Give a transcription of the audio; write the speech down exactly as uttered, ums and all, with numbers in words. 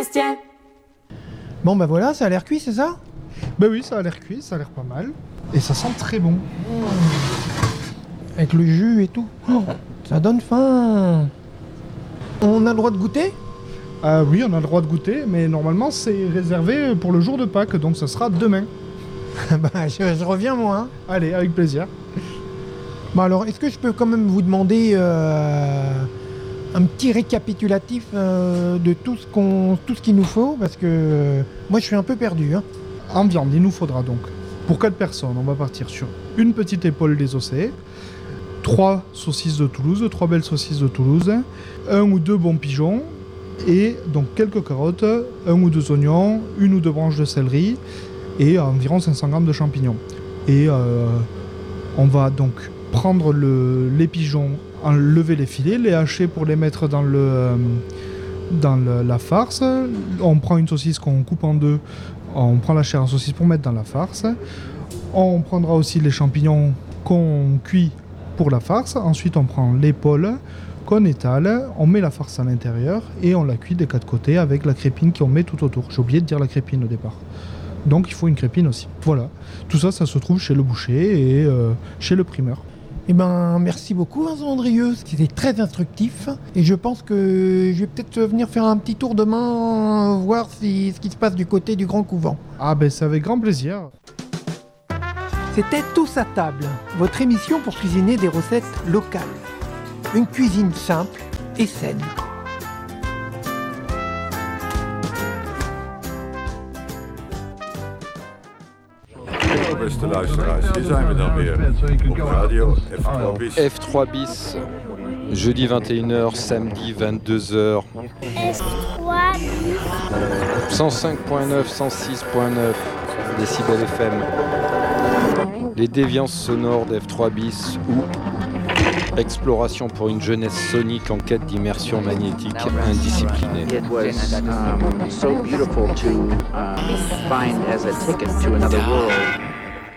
Forestier. Bon bah voilà, ça a l'air cuit, c'est ça? Bah oui, ça a l'air cuit, ça a l'air pas mal. Et ça sent très bon. Avec le jus et tout. Oh, ça donne faim. On a le droit de goûter? Ah oui, on a le droit de goûter, mais normalement c'est réservé pour le jour de Pâques, donc ça sera demain. Bah je, je reviens moi. Hein. Allez, avec plaisir. Bon alors, est-ce que je peux quand même vous demander euh, un petit récapitulatif euh, de tout ce qu'on, tout ce qu'il nous faut? Parce que euh, moi je suis un peu perdu. Hein. En viande, il nous faudra donc, pour quatre personnes, on va partir sur une petite épaule désossée, trois saucisses de Toulouse, trois belles saucisses de Toulouse, un ou deux bons pigeons, et donc quelques carottes, un ou deux oignons, une ou deux branches de céleri, et environ cinq cents grammes de champignons. Et euh, on va donc prendre le, les pigeons, enlever les filets, les hacher pour les mettre dans, le, euh, dans le, la farce. On prend une saucisse qu'on coupe en deux, on prend la chair en saucisse pour mettre dans la farce. On prendra aussi les champignons qu'on cuit pour la farce. Ensuite, on prend l'épaule qu'on étale, on met la farce à l'intérieur et on la cuit des quatre côtés avec la crépine qu'on met tout autour. J'ai oublié de dire la crépine au départ. Donc il faut une crépine aussi. Voilà. Tout ça, ça se trouve chez le boucher et euh, chez le primeur. Eh ben, merci beaucoup Vincent Andrieux, c'était très instructif et je pense que je vais peut-être venir faire un petit tour demain, euh, voir si, ce qui se passe du côté du Grand Couvent. Ah ben c'est avec grand plaisir. C'était Tous à table, votre émission pour cuisiner des recettes locales. Une cuisine simple et saine. Beste luisteraars, hier zijn we dan weer op radio F trois bis. F trois bis, jeudi vingt et une heures, samedi vingt-deux heures. F trois bis. cent cinq point neuf, cent six point neuf décibels F M. Les déviances sonores d'F trois bis ou exploration pour une jeunesse sonique en quête d'immersion magnétique indisciplinée. It was um, so beautiful to uh, find as a ticket to another world.